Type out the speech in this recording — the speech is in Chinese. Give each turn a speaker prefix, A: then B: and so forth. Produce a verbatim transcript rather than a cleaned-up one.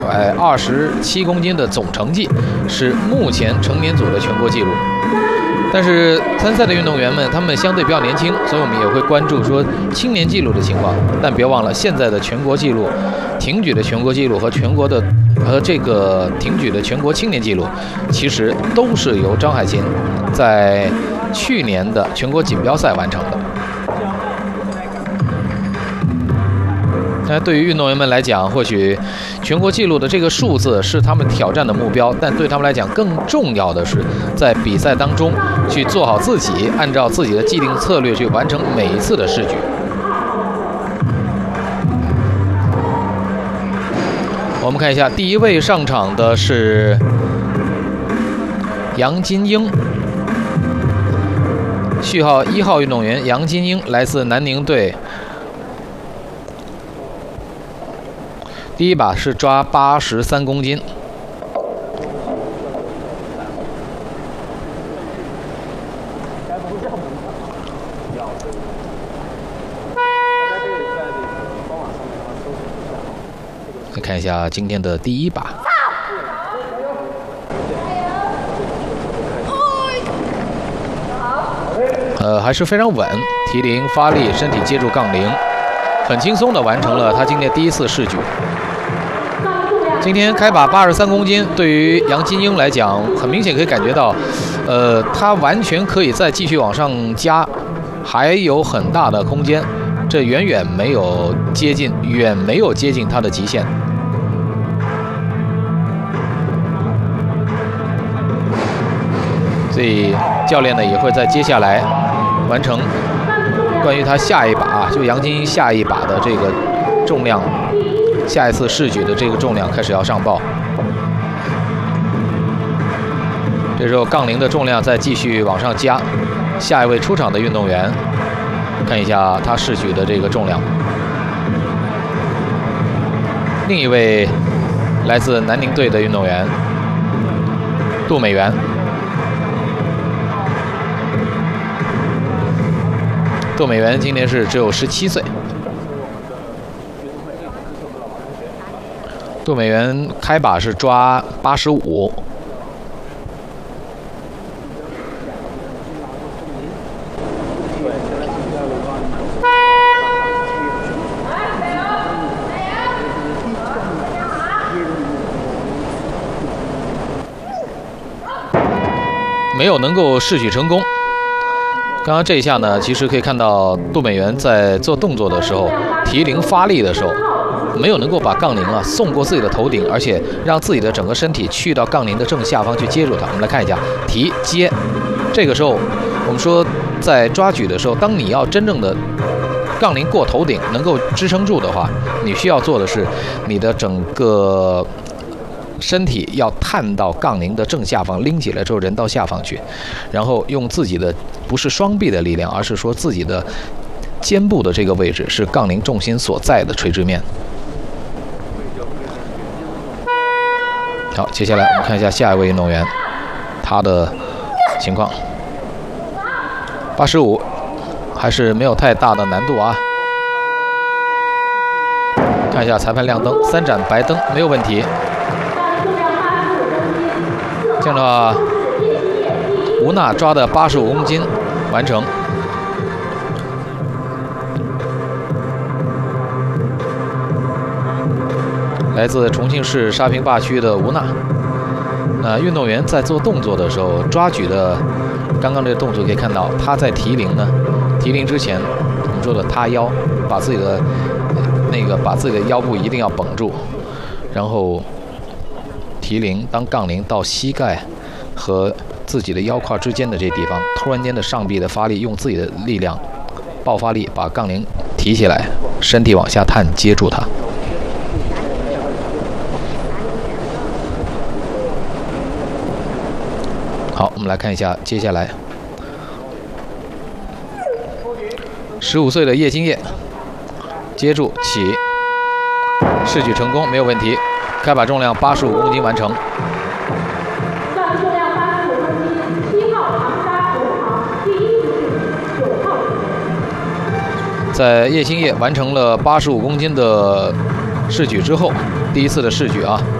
A: 百二十七公斤的总成绩是目前成年组的全国纪录。但是参赛的运动员们，他们相对比较年轻，所以我们也会关注说青年纪录的情况。但别忘了，现在的全国纪录，挺举的全国纪录和全国的和这个挺举的全国青年纪录，其实都是由张海琴在去年的全国锦标赛完成的。那对于运动员们来讲，或许全国纪录的这个数字是他们挑战的目标，但对他们来讲，更重要的是在比赛当中去做好自己，按照自己的既定策略去完成每一次的试举。我们看一下，第一位上场的是杨金英，序号一号运动员杨金英，来自南宁队。第一把是抓八十三公斤，来看一下今天的第一把。呃，还是非常稳，提铃发力，身体接住杠铃，很轻松的完成了他今天第一次试举。今天开把八十三公斤，对于杨金英来讲，很明显可以感觉到，呃，他完全可以再继续往上加，还有很大的空间，这远远没有接近，远没有接近他的极限。所以教练呢也会在接下来完成关于他下一把，就杨金英下一把的这个重量。下一次试举的这个重量开始要上报，这时候杠铃的重量再继续往上加。下一位出场的运动员，看一下他试举的这个重量。另一位来自南宁队的运动员杜美元，杜美元今年是只有十七岁。杜美元开把是抓八十五，没有能够试举成功。刚刚这一下呢，其实可以看到杜美元在做动作的时候，提铃发力的时候，没有能够把杠铃啊送过自己的头顶，而且让自己的整个身体去到杠铃的正下方去接住它。我们来看一下，提接，这个时候我们说在抓举的时候，当你要真正的杠铃过头顶能够支撑住的话，你需要做的是你的整个身体要探到杠铃的正下方，拎起来之后人到下方去，然后用自己的不是双臂的力量，而是说自己的肩部的这个位置是杠铃重心所在的垂直面。好，接下来我们看一下下一位运动员他的情况。八十五还是没有太大的难度啊。看一下裁判亮灯，三盏白灯没有问题。这样的话，吴娜抓的八十五公斤完成。来自重庆市沙坪坝区的吴娜。那运动员在做动作的时候，抓举的刚刚这个动作可以看到，他在提铃呢，提铃之前我们说的塌腰，把自己的那个把自己的腰部一定要绷住，然后提铃，当杠铃到膝盖和自己的腰块之间的这地方，突然间的上臂的发力，用自己的力量爆发力把杠铃提起来，身体往下探，接住它。好，我们来看一下接下来十五岁的叶金叶，接住起，试举成功，没有问题。开把重量八十五公斤完成。在叶星叶完成了八十五公斤的试举之后， 第一次的试举啊。